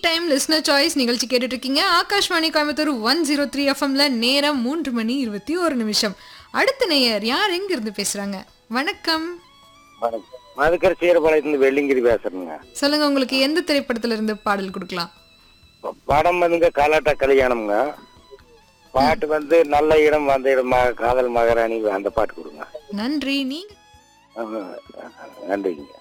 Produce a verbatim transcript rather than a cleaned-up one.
Time listener choice நிகழ்ச்சி கேட்டுட்டு இருக்கீங்க. Akashvani Coimbatore one zero three எஃப்எம்ல நேரம் மூன்று மணி இருபத்தி ஒரு நிமிஷம். அடுத்த நேயர் யார் எங்க இருந்து பேசுறாங்க? வணக்கம். வணக்கம். மதுக்கர் சீரபாளையத்துல வெள்ளிங்கிரி பேசுறேங்க. சொல்லுங்க, உங்களுக்கு எந்த திரைப்படத்துல இருந்து பாடல் கொடுக்கலாம்? ப- படம் வந்துங்க காலாட்ட கல்யாணம்ங்க. பாட்டு வந்து நல்ல இடம் வந்த இடம் ம- காதல் மகாராணி அந்த பாட்டு கொடுங்க. நன்றி. நீங்க ஆ, நன்றிங்க.